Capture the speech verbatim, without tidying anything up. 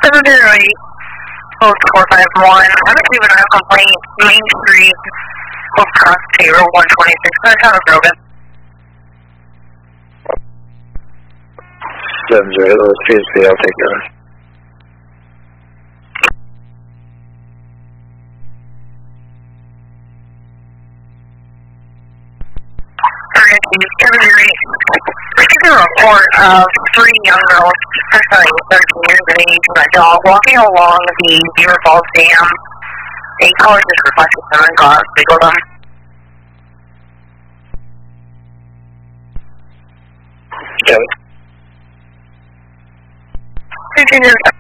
seven zero eight, post four five one. I'm receiving a complaint, Main Street, post cross payroll one twenty-six, Saratoga. seven zero eight, let's P H P, I'll take care of it. Received a report of three young girls, approximately thirteen years of age, and a dog walking along the Beaver Falls Dam. A caller just requested someone go out and speak with them. Okay. Continue.